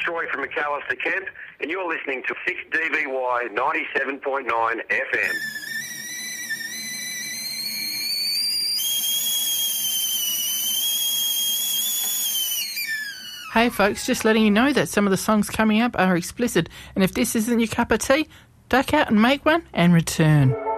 Troy from McAllister Kemp, and you're listening to 6DVY 97.9 FM. Hey folks, just letting you know that some of the songs coming up are explicit, and if this isn't your cup of tea, duck out and make one and return.